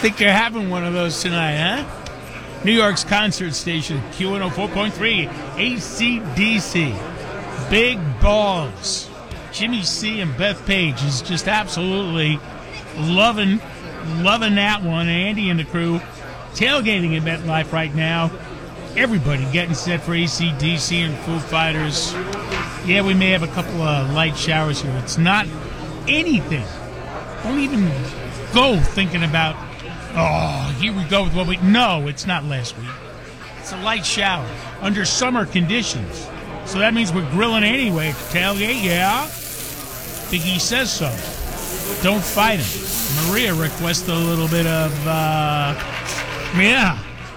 think you're having one of those tonight, huh? New York's concert station, Q104.3, AC/DC. Big balls. Jimmy C and Beth Page is just absolutely loving that one. Andy and the crew tailgating at MetLife right now. Everybody getting set for AC/DC and Foo Fighters. Yeah, we may have a couple of light showers here. It's not anything. Don't even go thinking about, oh, here we go with what we... No, it's not last week. It's a light shower under summer conditions. So that means we're grilling anyway. Tailgate, yeah. Big E says so. Don't fight him. Maria requests a little bit of, yeah.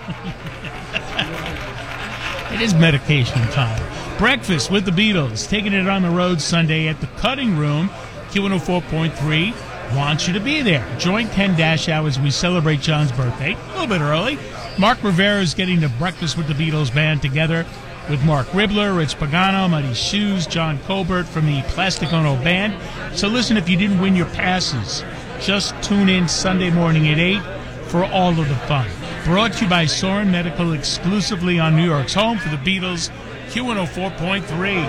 It is medication time. Breakfast with the Beatles, taking it on the road Sunday at the Cutting Room. Q104.3 wants you to be there. Join Ken Dashow as we celebrate John's birthday, a little bit early. Mark Rivera is getting the Breakfast with the Beatles band together with Mark Ribler, Rich Pagano, Muddy Shoes, John Colbert from the Plastic Ono Band. So listen, if you didn't win your passes, just tune in Sunday morning at 8 for all of the fun. Brought to you by Soren Medical, exclusively on New York's home for the Beatles, Q104.3.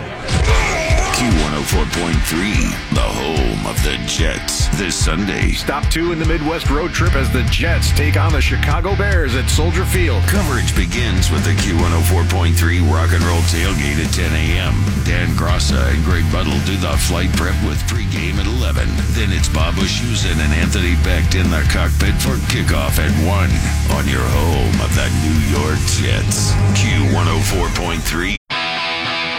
Q104.3, the home of the Jets. This Sunday, Stop 2 in the Midwest road trip as the Jets take on the Chicago Bears at Soldier Field. coverage begins with the Q104.3 Rock and Roll Tailgate at 10 a.m. Dan Grossa and Greg Buttle do the flight prep with pregame at 11. Then it's Bob Wischusen and Anthony Becht in the cockpit for kickoff at 1 on your home of the New York Jets. Q104.3.